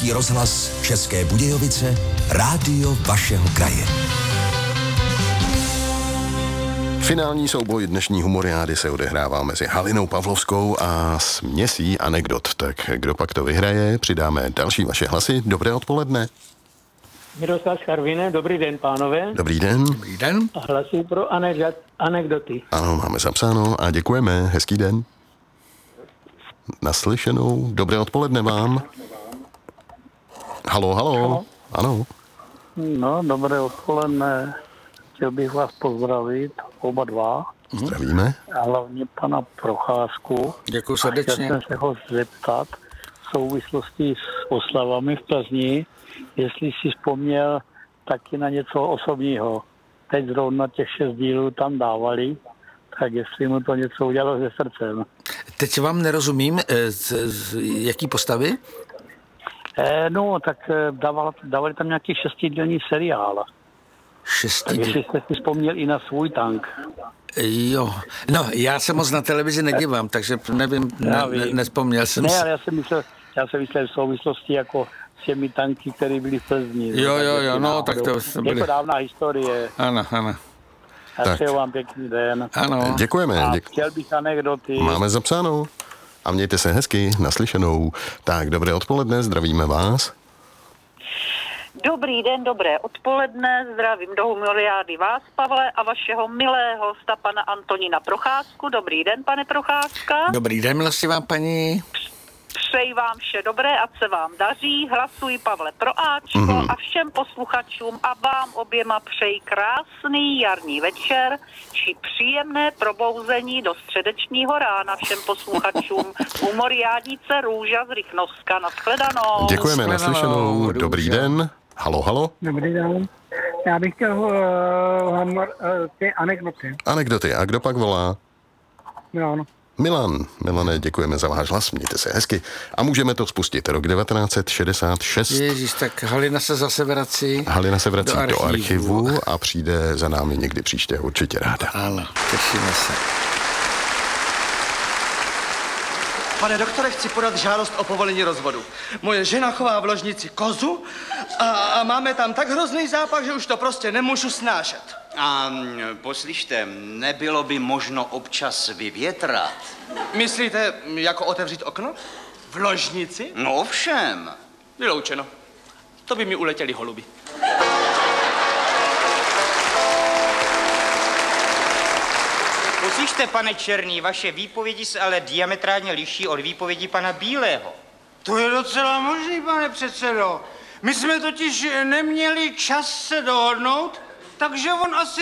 Český rozhlas České Budějovice, rádio vašeho kraje. Finální souboj dnešní humoriády se odehrává mezi Halinou Pavlovskou a směsí anekdot. Tak kdo pak to vyhraje, přidáme další vaše hlasy. Dobré odpoledne. Miroslav Šarvine, dobrý den, pánové. Dobrý den. Dobrý den. A hlasuji pro anekdoty. Ano, máme zapsáno a děkujeme. Hezký den. Naslyšenou. Dobré odpoledne vám. Halo. Ano. No, dobré odpoledne. Chtěl bych vás pozdravit, oba dva. Zdravíme. A hlavně pana Procházku. Děkuji Chtěl srdečně. jsem se ho zeptat v souvislosti s oslavami v Plzni, jestli si vzpomněl taky na něco osobního. Teď zrovna těch 6 dílů tam dávali, tak jestli mu to něco udělalo se srdcem. Teď vám nerozumím, z jaký postavy? No, tak dávali tam nějaký 6dílný seriál. 6 Tak jestli jste si vzpomněl i na svůj tank. Jo, no já se moc na televizi nedívám, takže nevím, nespomněl jsem Ne, si. ale já jsem myslel v souvislosti jako s těmi tanky, které byly v Plzni. Jo, no, tak to byly. Je to dávná historie. Ano. A přeju vám pěkný den. Ano. Děkujeme. A chtěl bych anekdoty. Máme zapsáno. A mějte se hezky, naslyšenou. Tak, dobré odpoledne, zdravíme vás. Dobrý den, dobré odpoledne, zdravím do humoriády vás, Pavle, a vašeho milého hosta, pana Antonína Procházku. Dobrý den, pane Procházka. Dobrý den, milostivá paní. Přeji vám vše dobré, ať se vám daří. Hlasuji, Pavle, pro Ačko a všem posluchačům a vám oběma přeji krásný jarní večer či příjemné probouzení do středečního rána všem posluchačům humoriádnice Růža z Rychnovska. Nashledanou. Děkujeme, naslyšenou. Růža. Dobrý den. Halo. Dobrý den. Já bych chtěl ty anekdoty. Anekdoty. A kdo pak volá? Milan. Milane, děkujeme za váš hlas, mějte se hezky. A můžeme to spustit. Rok 1966. Ježíš, tak Halina se zase vrací. Halina se vrací do archivu a přijde za námi někdy příště, určitě ráda. Ano, těšíme se. Pane doktore, chci podat žádost o povolení rozvodu. Moje žena chová v ložnici kozu a máme tam tak hrozný zápach, že už to prostě nemůžu snášet. A poslyšte, nebylo by možno občas vyvětrat? Myslíte, jako otevřít okno? V ložnici? No ovšem. Vyloučeno. To by mi uletěli holuby. Poslyšte, pane Černý, vaše výpovědi se ale diametrálně liší od výpovědi pana Bílého. To je docela možný, pane předsedo. My jsme totiž neměli čas se dohodnout, takže on asi